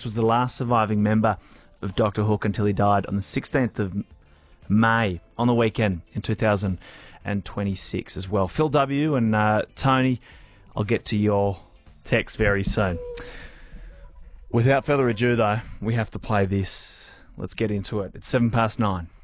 Yates was the last surviving member of Dr. Hook until he died on the 16th of May, on the weekend in 2026 as well. Phil W. and Tony, I'll get to your text very soon. Without further ado, though, we have to play this. Let's get into it. It's 9:07.